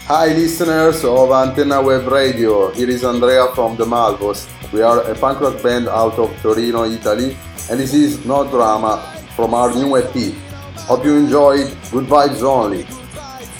Hi, listeners of Antenna Web Radio. Here is Andrea from the Malvos. We are a punk rock band out of Torino, Italy, and this is No Drama from our new EP. Hope you enjoy it. Good vibes only.